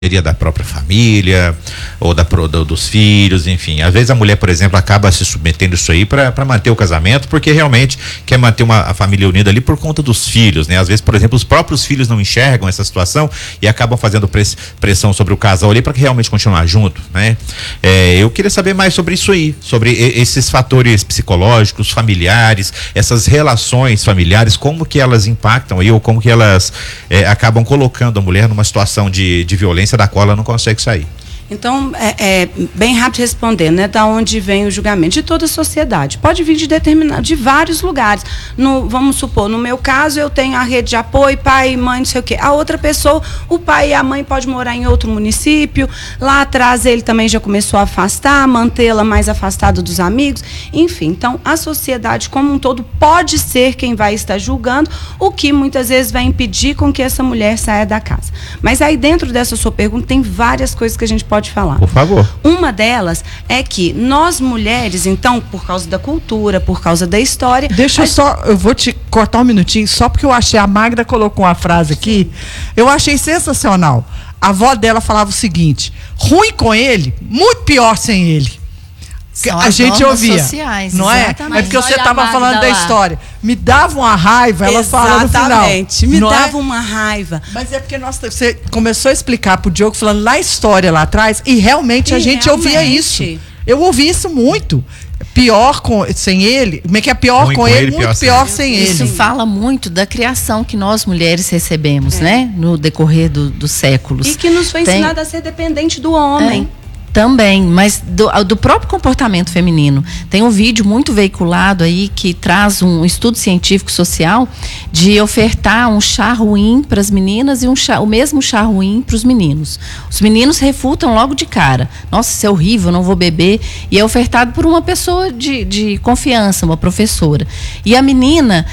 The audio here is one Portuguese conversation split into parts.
da própria família ou dos filhos, enfim. Às vezes a mulher, por exemplo, acaba se submetendo isso aí para manter o casamento, porque realmente quer manter a família unida ali por conta dos filhos, né? Às vezes, por exemplo, os próprios filhos não enxergam essa situação e acabam fazendo pressão sobre o casal ali para que realmente continuar junto, né? Eu queria saber mais sobre isso aí, sobre esses fatores psicológicos, familiares, essas relações familiares, como que elas impactam aí, ou como que elas acabam colocando a mulher numa situação de violência da qual ela não consegue sair. Então, bem rápido responder, né? Da onde vem o julgamento? De toda a sociedade. Pode vir de vários lugares. Vamos supor, no meu caso, eu tenho a rede de apoio, pai, mãe, não sei o quê. A outra pessoa, o pai e a mãe pode morar em outro município. Lá atrás ele também já começou a afastar, mantê-la mais afastada dos amigos. Enfim, então a sociedade como um todo pode ser quem vai estar julgando, o que muitas vezes vai impedir com que essa mulher saia da casa. Mas aí dentro dessa sua pergunta tem várias coisas que a gente pode falar. Por favor. Uma delas é que nós mulheres, então, por causa da cultura, por causa da história... Eu vou te cortar um minutinho, só porque eu achei, a Magda colocou uma frase aqui, eu achei sensacional. A avó dela falava o seguinte: ruim com ele, muito pior sem ele. A gente ouvia, sociais, não exatamente. É porque você estava falando da história. Me dava uma raiva, ela fala no final. Exatamente, me dava uma raiva. Mas é porque você começou a explicar pro Diogo, falando na história lá atrás, e realmente a gente ouvia isso. Eu ouvi isso muito. Pior sem ele, como é que é pior com ele, muito pior sem ele. Isso fala muito da criação que nós mulheres recebemos, né? No decorrer dos séculos. E que nos foi ensinado a ser dependente do homem. Também, mas do próprio comportamento feminino. Tem um vídeo muito veiculado aí que traz um estudo científico social de ofertar um chá ruim para as meninas e o mesmo chá ruim para os meninos. Os meninos refutam logo de cara: nossa, isso é horrível, não vou beber. E é ofertado por uma pessoa de confiança, uma professora. E a menina,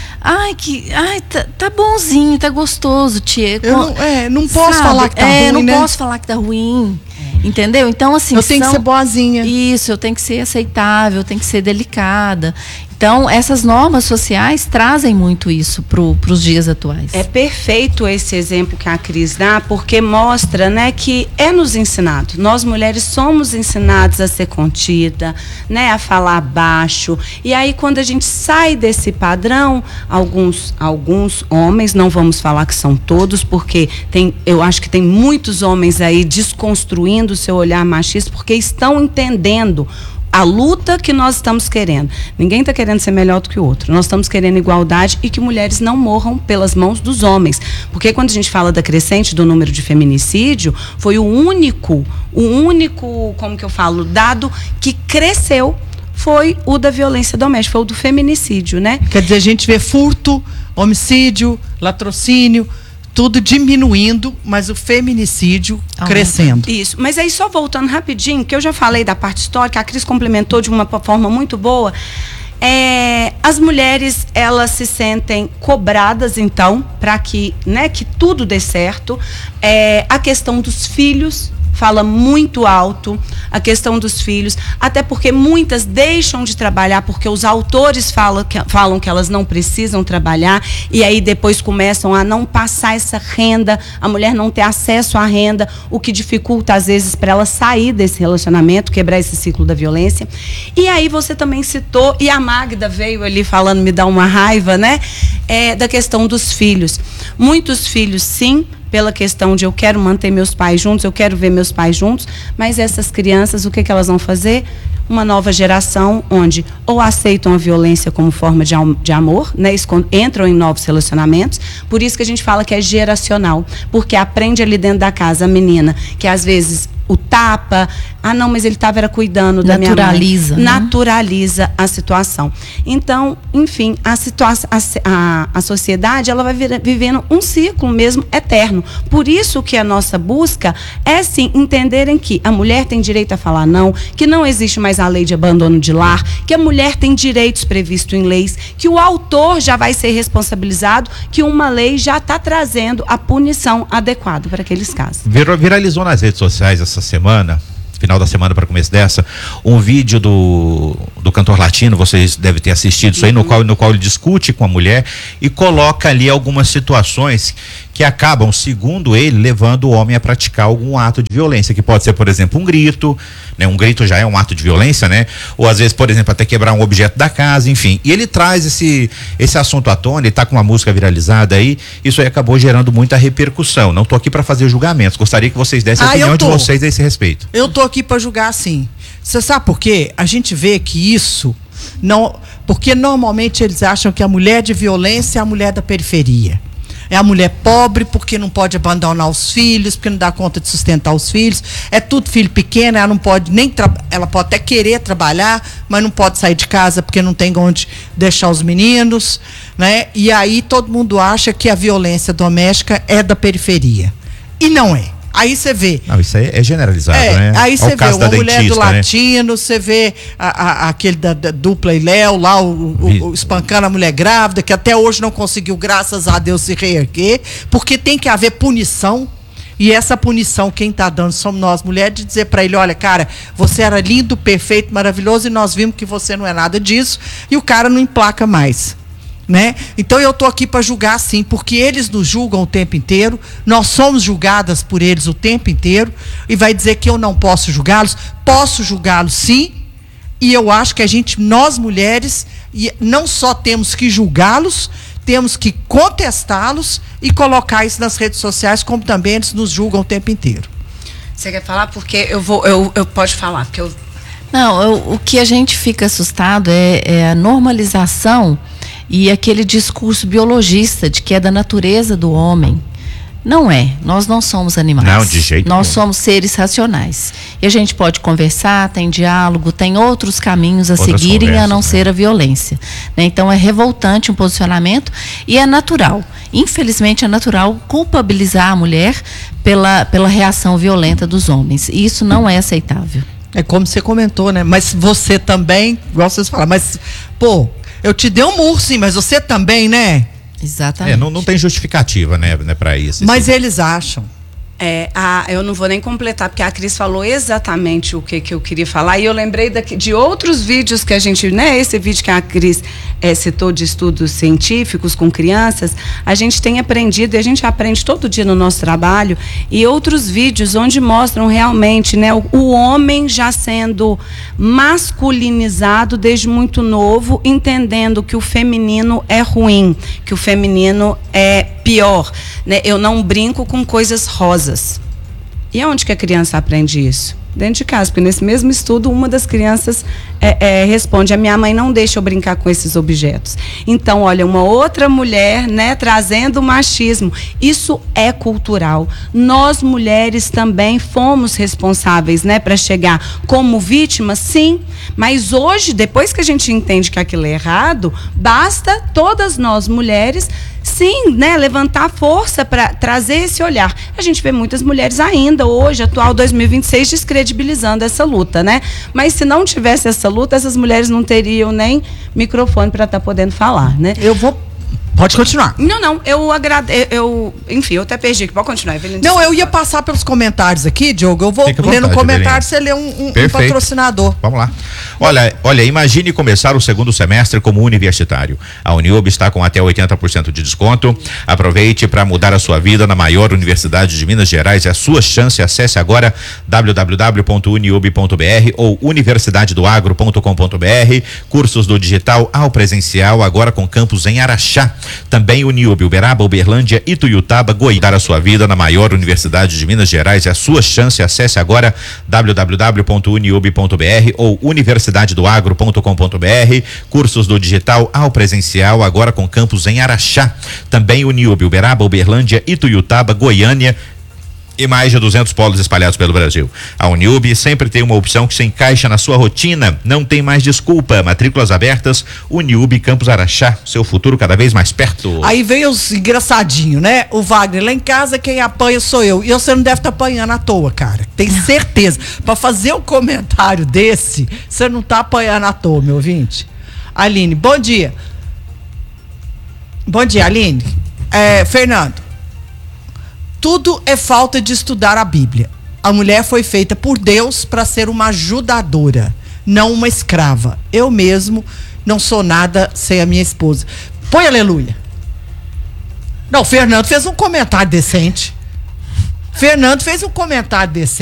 tá bonzinho, tá gostoso, tia. Eu não posso falar que tá ruim, não posso falar que tá ruim. Entendeu? Então, assim, eu tenho que ser boazinha. Isso, eu tenho que ser aceitável, eu tenho que ser delicada. Então, essas normas sociais trazem muito isso para os dias atuais. É perfeito esse exemplo que a Cris dá, porque mostra, né, que é nos ensinado. Nós mulheres somos ensinadas a ser contida, né, a falar baixo. E aí, quando a gente sai desse padrão, alguns homens, não vamos falar que são todos, porque eu acho que tem muitos homens aí desconstruindo o seu olhar machista, porque estão entendendo a luta que nós estamos querendo. Ninguém está querendo ser melhor do que o outro. Nós estamos querendo igualdade e que mulheres não morram pelas mãos dos homens. Porque quando a gente fala da crescente do número de feminicídio, foi o único, como que eu falo, dado que cresceu foi o da violência doméstica, foi o do feminicídio, né? Quer dizer, a gente vê furto, homicídio, latrocínio, tudo diminuindo, mas o feminicídio crescendo. Isso, mas aí só voltando rapidinho, que eu já falei da parte histórica, a Cris complementou de uma forma muito boa. As mulheres, elas se sentem cobradas, então, para que tudo dê certo. A questão dos filhos fala muito alto, a questão dos filhos, até porque muitas deixam de trabalhar porque os autores falam que elas não precisam trabalhar, e aí depois começam a não passar essa renda, a mulher não ter acesso à renda, o que dificulta às vezes para ela sair desse relacionamento, quebrar esse ciclo da violência. E aí você também citou, e a Magda veio ali falando, me dá uma raiva, né? Da questão dos filhos. Muitos filhos, sim, pela questão de eu quero manter meus pais juntos, eu quero ver meus pais juntos, mas essas crianças, o que elas vão fazer? Uma nova geração onde ou aceitam a violência como forma de amor, né? Entram em novos relacionamentos. Por isso que a gente fala que é geracional, porque aprende ali dentro da casa a menina que às vezes o tapa, não, mas ele estava cuidando da minha mãe. Naturaliza a situação. Então, enfim, a sociedade, ela vai vivendo um ciclo mesmo eterno. Por isso que a nossa busca é, sim, entenderem que a mulher tem direito a falar não, que não existe mais a lei de abandono de lar, que a mulher tem direitos previstos em leis, que o autor já vai ser responsabilizado, que uma lei já está trazendo a punição adequada para aqueles casos. Viralizou nas redes sociais essa semana, final da semana para começo dessa, um vídeo do cantor latino, vocês devem ter assistido isso aí, no qual ele discute com a mulher e coloca ali algumas situações que acabam, segundo ele, levando o homem a praticar algum ato de violência, que pode ser, por exemplo, um grito, né? Um grito já é um ato de violência, né? Ou às vezes, por exemplo, até quebrar um objeto da casa, enfim. E ele traz esse assunto à tona, ele tá com uma música viralizada aí, isso aí acabou gerando muita repercussão. Não tô aqui para fazer julgamentos, gostaria que vocês dessem a opinião de vocês a esse respeito. Eu tô aqui para julgar sim. Você sabe por quê? A gente vê que isso não, porque normalmente eles acham que a mulher de violência é a mulher da periferia. É a mulher pobre porque não pode abandonar os filhos, porque não dá conta de sustentar os filhos. É tudo filho pequeno, ela não pode nem ela pode até querer trabalhar, mas não pode sair de casa porque não tem onde deixar os meninos, né? E aí todo mundo acha que a violência doméstica é da periferia. E não é. Aí você vê. Não, isso aí é generalizado, né? Aí você vê uma mulher do né? latino, você vê aquele da dupla e Léo lá, o espancando a mulher grávida, que até hoje não conseguiu, graças a Deus, se reerguer, porque tem que haver punição. E essa punição, quem está dando somos nós, mulheres, de dizer para ele, olha, cara, você era lindo, perfeito, maravilhoso, e nós vimos que você não é nada disso, e o cara não emplaca mais. Né? Então eu tô aqui para julgar sim, porque eles nos julgam o tempo inteiro, nós somos julgadas por eles o tempo inteiro, e vai dizer que eu não posso julgá-los? Posso julgá-los sim, e eu acho que nós mulheres, não só temos que julgá-los, temos que contestá-los e colocar isso nas redes sociais, como também eles nos julgam o tempo inteiro. Você quer falar? Porque eu pode falar, porque eu... Não, o que a gente fica assustado é a normalização e aquele discurso biologista de que é da natureza do homem. Não é. Nós não somos animais. Não, de jeito Nós nenhum. somos seres racionais. E a gente pode conversar, tem diálogo, tem outros caminhos a seguirem a não ser a violência. Né? Então é revoltante um posicionamento e é natural. Infelizmente é natural culpabilizar a mulher pela reação violenta dos homens. E isso não é aceitável. É como você comentou, né? Mas você também, igual vocês falam, mas, pô, eu te dei um murro, sim, mas você também, né? Exatamente. Não tem justificativa, né, para isso. Mas assim. eles acham. Eu não vou nem completar, porque a Cris falou exatamente o que eu queria falar, e eu lembrei de outros vídeos que a gente, né, esse vídeo que a Cris citou de estudos científicos com crianças, a gente tem aprendido, e a gente aprende todo dia no nosso trabalho, e outros vídeos onde mostram realmente, né, o homem já sendo masculinizado desde muito novo, entendendo que o feminino é ruim, que o feminino é pior, né? Eu não brinco com coisas rosas. E aonde que a criança aprende isso? Dentro de casa, porque nesse mesmo estudo uma das crianças responde: a minha mãe não deixa eu brincar com esses objetos. Então, olha, uma outra mulher, né, trazendo o machismo. Isso é cultural. Nós mulheres também fomos responsáveis, né, para chegar como vítimas, sim. Mas hoje, depois que a gente entende que aquilo é errado, basta todas nós mulheres, sim, né, levantar força para trazer esse olhar. A gente vê muitas mulheres ainda hoje, atual 2026, descredibilizando essa luta, né? Mas se não tivesse essa luta, essas mulheres não teriam nem microfone para estar podendo falar, né? Pode continuar. Não, enfim, eu até perdi aqui. Pode continuar, Evelyn. Não, eu ia passar pelos comentários aqui, Diogo. Eu vou ler no comentário, você lê um patrocinador. Vamos lá. Olha, imagine começar o segundo semestre como universitário. A Uniub está com até 80% de desconto. Aproveite para mudar a sua vida na maior universidade de Minas Gerais. É a sua chance. Acesse agora www.uniub.br ou universidadedoagro.com.br. Cursos do digital ao presencial, agora com campus em Araxá. Também Uniub, Uberaba, Uberlândia, Ituiutaba, Goiás. Dar a sua vida na maior universidade de Minas Gerais é a sua chance. Acesse agora www.uniub.br ou universidadedoagro.com.br. Cursos do digital ao presencial, agora com campus em Araxá. Também Uniub, Uberaba, Uberlândia, Ituiutaba, Goiânia e mais de 200 polos espalhados pelo Brasil. A Uniub sempre tem uma opção que se encaixa na sua rotina. Não tem mais desculpa. Matrículas abertas. Uniub Campus Araxá. Seu futuro cada vez mais perto. Aí veio os engraçadinhos, né? O Wagner, lá em casa quem apanha sou eu. E você não deve estar apanhando à toa, cara. Tem certeza. Para fazer um comentário desse, você não está apanhando à toa, meu ouvinte. Aline, bom dia. Bom dia, Aline. Fernando. Tudo é falta de estudar a Bíblia. A mulher foi feita por Deus para ser uma ajudadora, não uma escrava. Eu mesmo não sou nada sem a minha esposa. Põe aleluia. Não, o Fernando fez um comentário decente.